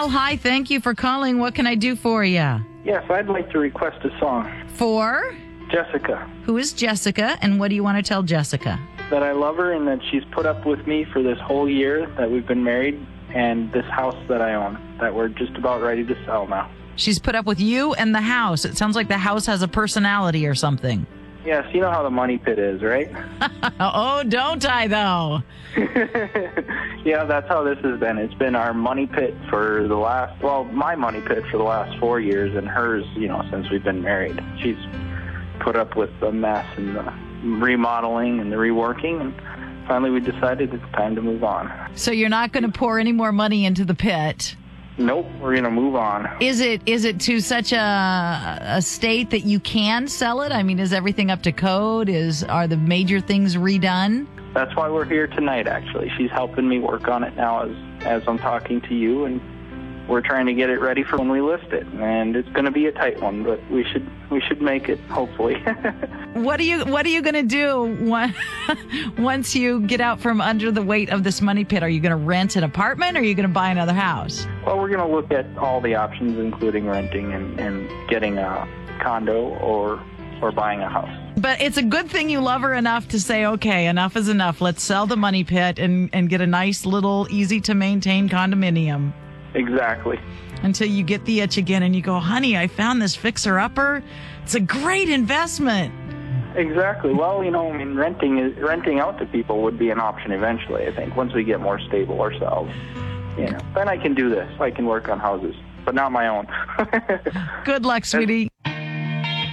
Al, hi. Thank you for calling. What can I do for you? Yes, I'd like to request a song. For? Jessica. Who is Jessica, and what do you want to tell Jessica? That I love her and that she's put up with me for this whole year that we've been married and this house that I own that we're just about ready to sell now. She's put up with you and the house. It sounds like the house has a personality or something. Yes, you know how the money pit is, right? Oh, don't I, though? Yeah, that's how this has been. It's been our money pit for the last, my money pit for the last 4 years and hers, since we've been married. She's put up with the mess and the remodeling and the reworking, and finally we decided it's time to move on. So you're not going to pour any more money into the pit? Nope, we're going to move on. Is it to such a state that you can sell it? I mean, is everything up to code? Are the major things redone? That's why we're here tonight, actually. She's helping me work on it now as I'm talking to you, and we're trying to get it ready for when we list it. And it's going to be a tight one, but we should make it, hopefully. What are you going to do once you get out from under the weight of this money pit? Are you going to rent an apartment, or are you going to buy another house? Well, we're going to look at all the options, including renting and getting a condo or buying a house. But it's a good thing you love her enough to say, okay, enough is enough. Let's sell the money pit and get a nice little easy-to-maintain condominium. Exactly. Until you get the itch again and you go, honey, I found this fixer-upper. It's a great investment. Exactly. Well, renting out to people would be an option eventually, I think, once we get more stable ourselves. Then I can do this. I can work on houses, but not my own. Good luck, sweetie.